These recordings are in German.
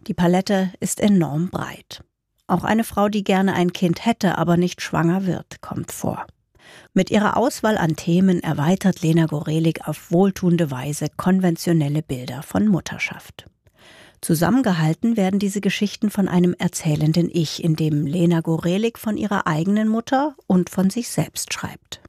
Die Palette ist enorm breit. Auch eine Frau, die gerne ein Kind hätte, aber nicht schwanger wird, kommt vor. Mit ihrer Auswahl an Themen erweitert Lena Gorelik auf wohltuende Weise konventionelle Bilder von Mutterschaft. Zusammengehalten werden diese Geschichten von einem erzählenden Ich, in dem Lena Gorelik von ihrer eigenen Mutter und von sich selbst schreibt.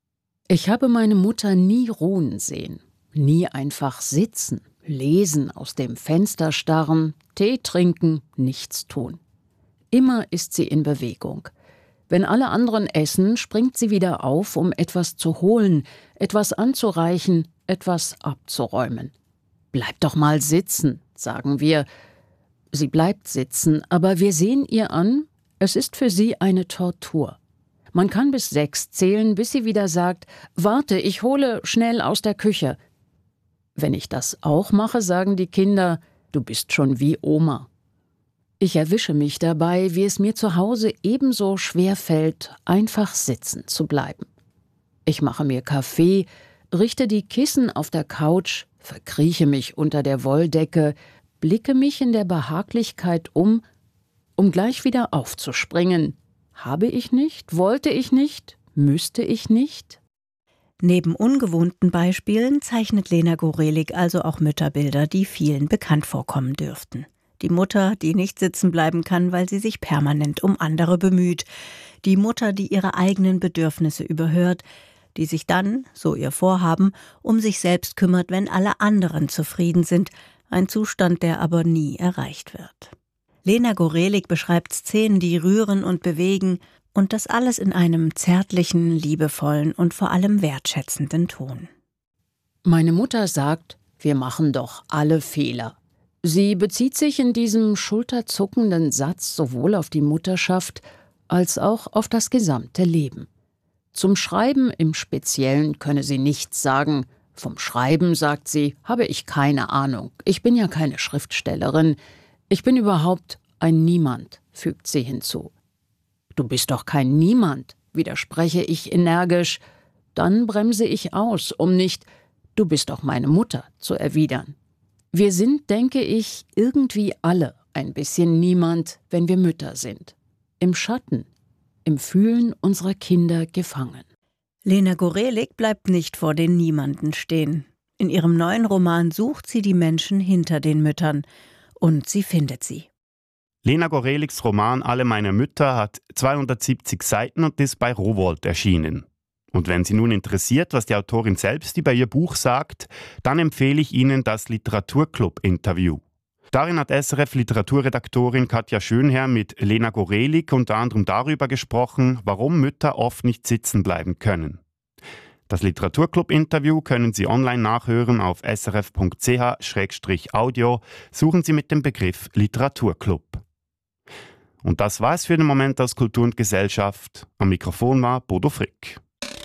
Ich habe meine Mutter nie ruhen sehen, nie einfach sitzen, lesen, aus dem Fenster starren, Tee trinken, nichts tun. Immer ist sie in Bewegung. Wenn alle anderen essen, springt sie wieder auf, um etwas zu holen, etwas anzureichen, etwas abzuräumen. »Bleib doch mal sitzen«, sagen wir. Sie bleibt sitzen, aber wir sehen ihr an, es ist für sie eine Tortur. Man kann bis 6 zählen, bis sie wieder sagt, »Warte, ich hole schnell aus der Küche.« Wenn ich das auch mache, sagen die Kinder, »Du bist schon wie Oma.« Ich erwische mich dabei, wie es mir zu Hause ebenso schwer fällt, einfach sitzen zu bleiben. Ich mache mir Kaffee, richte die Kissen auf der Couch, verkrieche mich unter der Wolldecke, blicke mich in der Behaglichkeit um gleich wieder aufzuspringen. Habe ich nicht? Wollte ich nicht? Müsste ich nicht? Neben ungewohnten Beispielen zeichnet Lena Gorelik also auch Mütterbilder, die vielen bekannt vorkommen dürften. Die Mutter, die nicht sitzen bleiben kann, weil sie sich permanent um andere bemüht. Die Mutter, die ihre eigenen Bedürfnisse überhört, die sich dann, so ihr Vorhaben, um sich selbst kümmert, wenn alle anderen zufrieden sind. Ein Zustand, der aber nie erreicht wird. Lena Gorelik beschreibt Szenen, die rühren und bewegen, und das alles in einem zärtlichen, liebevollen und vor allem wertschätzenden Ton. Meine Mutter sagt, wir machen doch alle Fehler. Sie bezieht sich in diesem schulterzuckenden Satz sowohl auf die Mutterschaft als auch auf das gesamte Leben. Zum Schreiben im Speziellen könne sie nichts sagen. Vom Schreiben, sagt sie, habe ich keine Ahnung. Ich bin ja keine Schriftstellerin. Ich bin überhaupt ein Niemand, fügt sie hinzu. Du bist doch kein Niemand, widerspreche ich energisch. Dann bremse ich aus, um nicht, du bist doch meine Mutter, zu erwidern. Wir sind, denke ich, irgendwie alle ein bisschen Niemand, wenn wir Mütter sind. Im Schatten, im Fühlen unserer Kinder gefangen. Lena Gorelik bleibt nicht vor den Niemanden stehen. In ihrem neuen Roman sucht sie die Menschen hinter den Müttern. Und sie findet sie. Lena Goreliks Roman »Alle meine Mütter« hat 270 Seiten und ist bei Rowohlt erschienen. Und wenn Sie nun interessiert, was die Autorin selbst über ihr Buch sagt, dann empfehle ich Ihnen das Literaturclub-Interview. Darin hat SRF-Literaturredaktorin Katja Schönherr mit Lena Gorelik unter anderem darüber gesprochen, warum Mütter oft nicht sitzen bleiben können. Das Literaturclub-Interview können Sie online nachhören auf srf.ch/audio. Suchen Sie mit dem Begriff Literaturclub. Und das war es für den Moment aus Kultur und Gesellschaft. Am Mikrofon war Bodo Frick.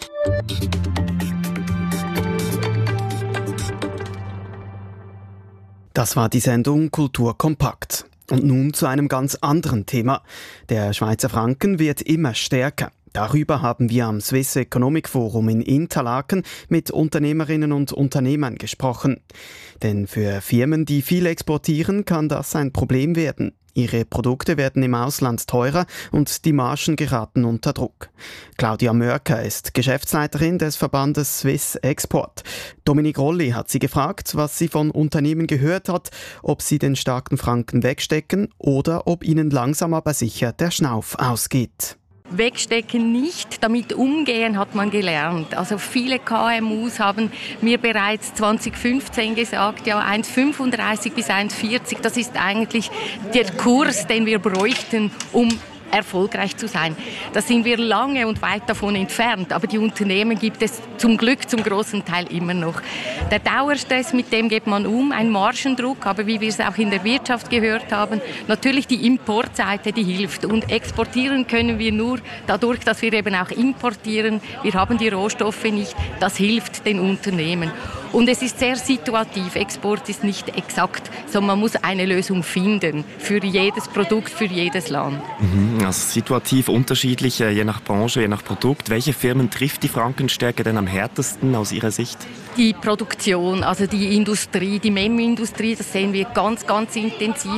Das war die Sendung Kultur kompakt. Und nun zu einem ganz anderen Thema. Der Schweizer Franken wird immer stärker. Darüber haben wir am Swiss Economic Forum in Interlaken mit Unternehmerinnen und Unternehmern gesprochen. Denn für Firmen, die viel exportieren, kann das ein Problem werden. Ihre Produkte werden im Ausland teurer und die Margen geraten unter Druck. Claudia Mörker ist Geschäftsleiterin des Verbandes Swiss Export. Dominik Rolli hat sie gefragt, was sie von Unternehmen gehört hat, ob sie den starken Franken wegstecken oder ob ihnen langsam aber sicher der Schnauf ausgeht. Wegstecken nicht, damit umgehen hat man gelernt. Also viele KMUs haben mir bereits 2015 gesagt, ja 1,35 bis 1,40, das ist eigentlich der Kurs, den wir bräuchten, um erfolgreich zu sein. Da sind wir lange und weit davon entfernt, aber die Unternehmen gibt es zum Glück zum großen Teil immer noch. Der Dauerstress, mit dem geht man um, ein Margendruck, aber wie wir es auch in der Wirtschaft gehört haben, natürlich die Importseite, die hilft. Und exportieren können wir nur dadurch, dass wir eben auch importieren. Wir haben die Rohstoffe nicht, das hilft den Unternehmen. Und es ist sehr situativ. Export ist nicht exakt, sondern man muss eine Lösung finden für jedes Produkt, für jedes Land. Also situativ unterschiedlich, je nach Branche, je nach Produkt. Welche Firmen trifft die Frankenstärke denn am härtesten aus Ihrer Sicht? Die Produktion, also die Industrie, die Memo-Industrie, das sehen wir ganz, ganz intensiv.